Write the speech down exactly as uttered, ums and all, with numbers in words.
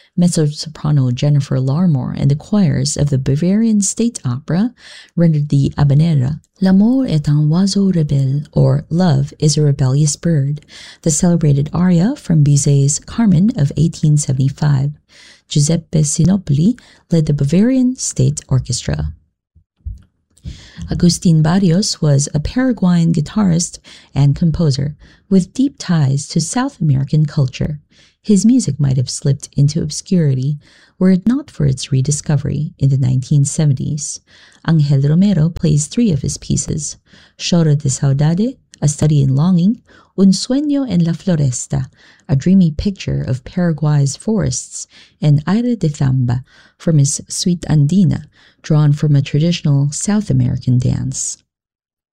Mezzo-soprano Jennifer Larmore and the choirs of the Bavarian State Opera rendered the habanera L'amour est un oiseau rebelle, or Love is a rebellious bird, the celebrated aria from Bizet's Carmen of eighteen seventy-five. Giuseppe Sinopoli led the Bavarian State Orchestra. Agustin Barrios was a Paraguayan guitarist and composer with deep ties to South American culture. His music might have slipped into obscurity were it not for its rediscovery in the nineteen seventies. Angel Romero plays three of his pieces: Choro de Saudade, A Study in Longing, Un Sueño en la Floresta, a dreamy picture of Paraguay's forests, and Aire de Zamba from his Suite Andina, drawn from a traditional South American dance.